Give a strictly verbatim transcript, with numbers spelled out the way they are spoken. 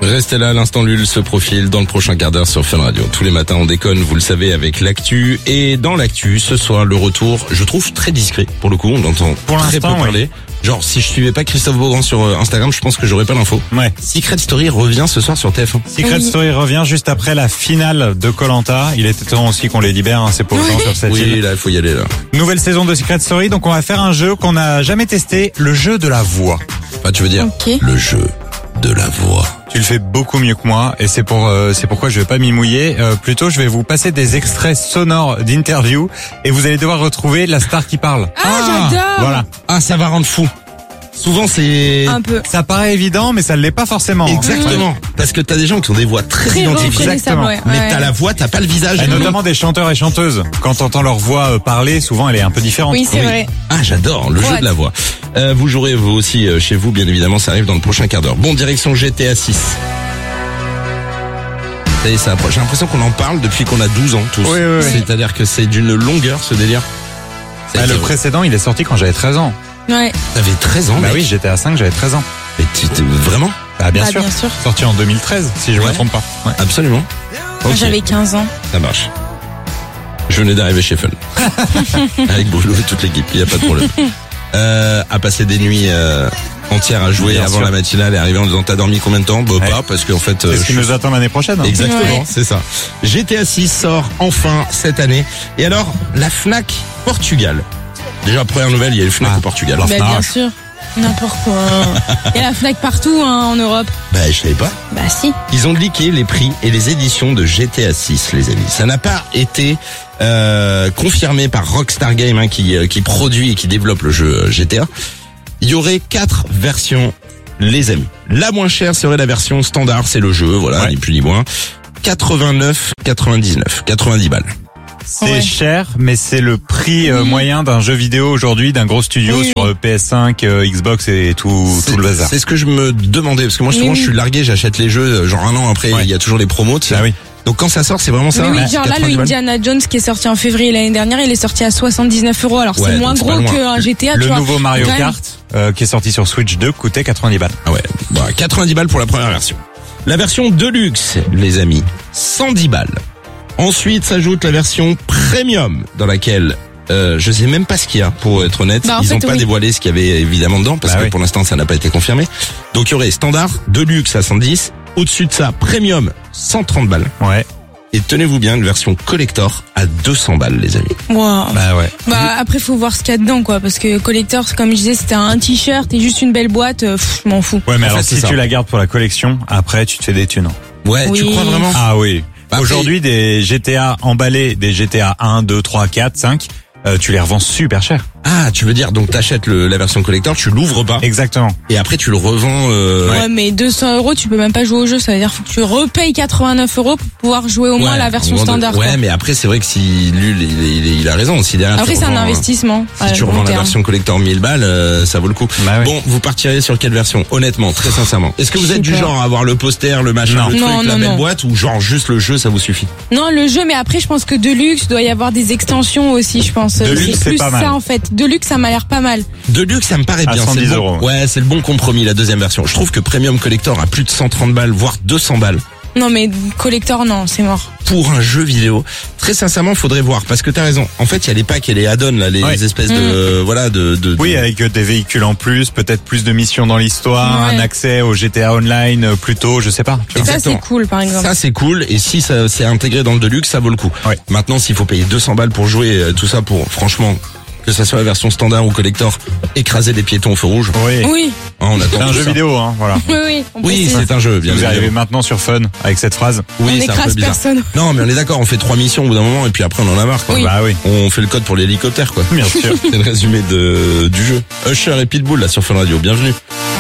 Restez là, l'instant Lul se profile dans le prochain quart d'heure sur Fun Radio. Tous les matins on déconne, vous le savez, avec l'actu. Et dans l'actu, ce soir, le retour, je trouve très discret. Pour le coup, on entend pour très peu oui. parler. Genre, si je suivais pas Christophe Beaugrand sur Instagram, je pense que j'aurais pas l'info. Ouais. Secret Story revient ce soir sur T F un. Secret Oui. Story revient juste après la finale de Koh-Lanta. Il était temps aussi qu'on les libère, hein, c'est pour le temps sur cette Oui, île. là, il faut y aller, là. Nouvelle saison de Secret Story, donc on va faire un jeu qu'on n'a jamais testé, le jeu de la voix. Enfin, tu veux dire, Ok. le jeu de la voix. Tu le fais beaucoup mieux que moi et c'est pour euh, c'est pourquoi je vais pas m'y mouiller. Euh, plutôt, je vais vous passer des extraits sonores d'interviews et vous allez devoir retrouver la star qui parle. Ah, j'adore. Voilà. Ah, ça va rendre fou. Souvent, c'est... Un peu. Ça paraît évident, mais ça ne l'est pas forcément. Exactement. Parce que t'as des gens qui ont des voix très, Très identiques. reconnaissable, ouais. Mais Ouais. t'as la voix, t'as pas le visage. Et notamment des chanteurs et chanteuses. Quand t'entends leur voix euh, parler, souvent elle est un peu différente. Oui, c'est vrai. Ah, j'adore le Trop jeu hâte. de la voix. Euh, vous jouerez vous aussi euh, chez vous, bien évidemment, ça arrive dans le prochain quart d'heure. Bon, direction G T A six. Ça y est, ça approche. J'ai l'impression qu'on en parle depuis qu'on a douze ans tous. Oui, oui, oui. C'est-à-dire que c'est d'une longueur ce délire. Ça a Ah, été- le précédent, il est sorti quand j'avais treize ans. Ouais. T'avais treize ans, Bah mec. oui, j'étais à cinq, j'avais treize ans. Mais tu- t'es- vraiment Bah bien Bah, sûr. bien sûr. Sorti en deux mille treize, si je Ouais. me trompe pas. Ouais. Absolument. Moi, Ok, j'avais quinze ans. ça marche. Je venais d'arriver chez Fun. Avec Bruno et toute l'équipe, il y a pas de problème. Euh, à passer des nuits euh, entières à jouer Bien avant sûr. la matinale et arriver en disant t'as dormi combien de temps? Bah Ouais. pas, parce qu'en fait... euh, C'est ce qui je- nous attend l'année prochaine. Hein. Exactement, Ouais. c'est ça. G T A six sort enfin cette année. Et alors, la Fnac Portugal. Déjà, première nouvelle, il y a une Fnac Ah. au Portugal. Bah, bien Fnac. sûr. N'importe quoi. Il y a la Fnac partout hein, en Europe. Bah, je savais pas. Bah si. Ils ont leaké les prix et les éditions de G T A six, les amis. Ça n'a pas été euh, confirmé par Rockstar Games, hein, qui, euh, qui produit et qui développe le jeu euh, G T A. Il y aurait quatre versions, les amis. La moins chère serait la version standard, c'est le jeu, voilà, Ouais. ni plus ni moins. quatre-vingt-neuf quatre-vingt-dix-neuf, quatre-vingt-dix balles. C'est Ouais. cher, mais c'est le prix euh, Oui. moyen d'un jeu vidéo aujourd'hui, d'un gros studio Oui, sur euh, P S cinq, euh, Xbox et tout, C'est- tout le bazar. C'est ce que je me demandais, parce que moi, souvent, Oui, oui. je suis largué, j'achète les jeux, euh, genre un an après, Ouais. il y a toujours les promos, tu sais. Ah oui. Donc quand ça sort, c'est vraiment ça. Mais oui, hein, genre là, le quatre-vingt-dix balles. Indiana Jones qui est sorti en février l'année dernière, il est sorti à soixante-dix-neuf euros. Alors Ouais, c'est moins donc c'est gros pas loin. qu'un G T A, Le tu vois. nouveau Mario Quand même. Kart, euh, qui est sorti sur Switch deux, coûtait quatre-vingt-dix balles. Ah ouais, bah, quatre-vingt-dix balles pour la première version. La version Deluxe, les amis, cent dix balles. Ensuite s'ajoute la version Premium, dans laquelle euh, je sais même pas ce qu'il y a, pour être honnête. Bah, en Ils fait, ont pas oui. dévoilé ce qu'il y avait évidemment dedans, parce Bah que oui. pour l'instant ça n'a pas été confirmé. Donc il y aurait Standard, Deluxe à cent dix, au-dessus de ça Premium cent trente balles. Ouais. Et tenez-vous bien, une version Collector à deux cents balles, les amis. Wow. Bah ouais. Bah après faut voir ce qu'il y a dedans quoi, parce que collector, comme je disais, c'était un t-shirt et juste une belle boîte, euh, pff, je m'en fous. Ouais, mais En alors fait, c'est si ça. tu la gardes pour la collection, après tu te fais des thunes. Ouais, tu Oui. crois vraiment? Ah oui. Bah, après- Aujourd'hui, des G T A emballés, des G T A un, deux, trois, quatre, cinq, euh, tu les revends super cher. Ah, tu veux dire, donc t'achètes le- la version Collector, tu l'ouvres pas, Exactement. et après tu le revends... Euh, Ouais. mais deux cents euros, tu peux même pas jouer au jeu, ça veut dire faut que tu repayes quatre-vingt-neuf euros pour pouvoir jouer au moins Ouais, la version au moins de- standard. Ouais, quoi. mais après c'est vrai que si Lul, il, il- il a raison. Si derrière Après tu c'est un revends, investissement. Si à tu long revends la terme. version collector mille balles, euh, ça vaut le coup. Bah oui. Bon, vous partiriez sur quelle version? Honnêtement, très sincèrement. Est-ce que vous Je êtes sais du pas. genre à avoir le poster, le machin, Non. le truc, Non, la non, belle non. boîte, ou genre juste le jeu, ça vous suffit? Non, le jeu, mais après je pense que Deluxe doit y avoir des extensions aussi, je pense. Deluxe, c'est plus pas mal. ça en fait. Deluxe, ça m'a l'air pas mal. Deluxe, ça me paraît À bien. cent c'est dix le bon- euros. Ouais, c'est le bon compromis, la deuxième version. Je trouve que Premium Collector à plus de cent trente balles, voire deux cents balles. Non, mais collector, non, c'est mort. Pour un jeu vidéo, très sincèrement, faudrait voir, parce que t'as raison. En fait, il y a les packs et les add-ons là, les Ouais. espèces de, voilà, de, de. Oui, de- avec euh, des véhicules en plus, peut-être plus de missions dans l'histoire, Ouais. un accès au G T A Online euh, plus tôt, je sais pas. tu vois. Ça, Exactement. c'est cool, par exemple. Ça c'est cool, et si ça c'est intégré dans le Deluxe, ça vaut le coup. Ouais. Maintenant, s'il faut payer deux cents balles pour jouer euh, tout ça, pour franchement, que ça soit la version standard ou collector, écraser des piétons au feu rouge, Oui. Oui, hein, on attend C'est un tout jeu ça. vidéo, hein, voilà. oui, oui. on Oui, précise. c'est un jeu, bien Vous arrivez évidemment. maintenant sur Fun avec cette phrase. Oui, on c'est un peu écrase bizarre. personne. Non, mais on est d'accord, on fait trois missions au bout d'un moment, et puis après on en a marre, quoi. Oui. Bah oui, On fait le code pour l'hélicoptère, quoi. bien sûr. C'est le résumé de, du jeu. Usher et Pitbull, là, sur Fun Radio. Bienvenue.